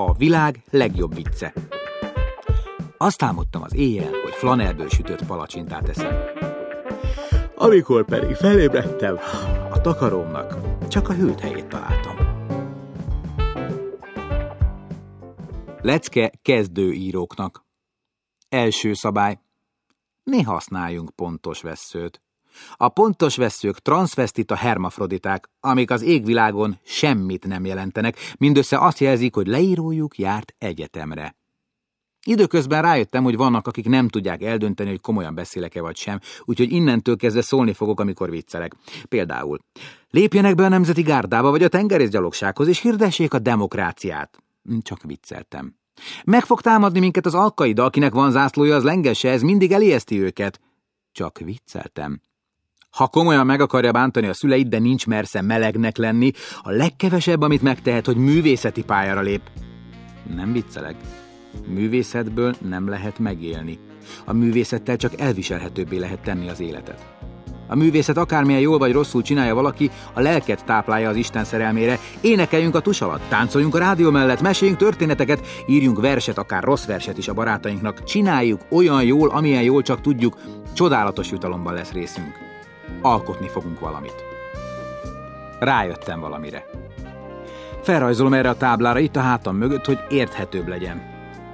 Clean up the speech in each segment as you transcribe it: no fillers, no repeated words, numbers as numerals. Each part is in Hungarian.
A világ legjobb vicce. Azt álmodtam az éjjel, hogy flanelből sütött palacsintát eszem. Amikor pedig felébredtem, a takarómnak csak a hűlt helyét találtam. Lecke kezdőíróknak. Első szabály. Ne használjunk pontos vesszőt. A pontos vesszők transzvesztita hermafroditák, amik az égvilágon semmit nem jelentenek, mindössze azt jelzik, hogy leírójuk járt egyetemre. Időközben rájöttem, hogy vannak, akik nem tudják eldönteni, hogy komolyan beszélek-e vagy sem, úgyhogy innentől kezdve szólni fogok, amikor viccelek. Például, lépjenek be a Nemzeti Gárdába vagy a tengerészgyalogsághoz, és hirdessék a demokráciát. Csak vicceltem. Meg fog támadni minket az Al-Qaida, akinek van zászlója, az lengesse, ez mindig elijeszti őket. Csak vicceltem. Ha komolyan meg akarja bántani a szüleit, de nincs mersze melegnek lenni, a legkevesebb, amit megtehet, hogy művészeti pályára lép. Nem viccelek. Művészetből nem lehet megélni. A művészettel csak elviselhetőbbé lehet tenni az életet. A művészet akármilyen jól vagy rosszul csinálja valaki, a lelket táplálja az Isten szerelmére. Énekeljünk a tus alatt, táncoljunk a rádió mellett, meséljünk történeteket, írjunk verset, akár rossz verset is a barátainknak. Csináljuk olyan jól, amilyen jól csak tudjuk, csodálatos jutalomban lesz részünk. Alkotni fogunk valamit. Rájöttem valamire. Felrajzolom erre a táblára itt a hátam mögött, hogy érthetőbb legyen.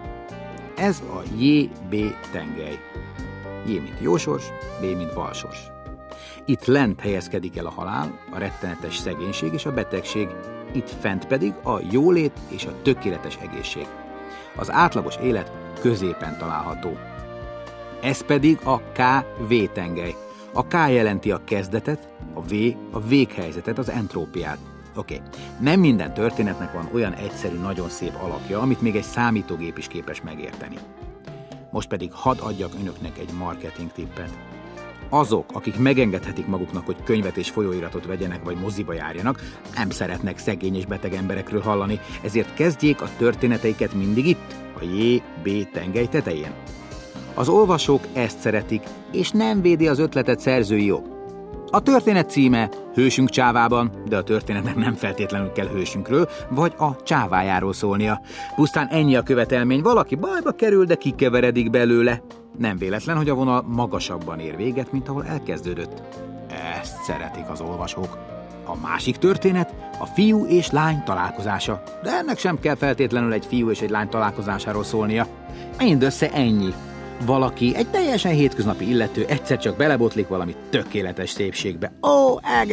Ez a J.B. tengely. J, mint jósors, B, mint balsors. Itt lent helyezkedik el a halál, a rettenetes szegénység és a betegség, itt fent pedig a jólét és a tökéletes egészség. Az átlagos élet középen található. Ez pedig a K.V. tengely. A K jelenti a kezdetet, a V a véghelyzetet, az entrópiát. Oké, nem minden történetnek van olyan egyszerű, nagyon szép alapja, amit még egy számítógép is képes megérteni. Most pedig hadd adjak önöknek egy marketing tippet. Azok, akik megengedhetik maguknak, hogy könyvet és folyóiratot vegyenek, vagy moziba járjanak, nem szeretnek szegény és beteg emberekről hallani, ezért kezdjék a történeteiket mindig itt, a J.B. tengely tetején. Az olvasók ezt szeretik, és nem védi az ötletet szerzői jog. A történet címe Hősünk csávában, de a történetnek nem feltétlenül kell hősünkről, vagy a csávájáról szólnia. Pusztán ennyi a követelmény, valaki bajba kerül, de kikeveredik belőle. Nem véletlen, hogy a vonal magasabban ér véget, mint ahol elkezdődött. Ezt szeretik az olvasók. A másik történet a fiú és lány találkozása, de ennek sem kell feltétlenül egy fiú és egy lány találkozásáról szólnia. Mindössze ennyi. Valaki, egy teljesen hétköznapi illető egyszer csak belebotlik valami tökéletes szépségbe. Ó,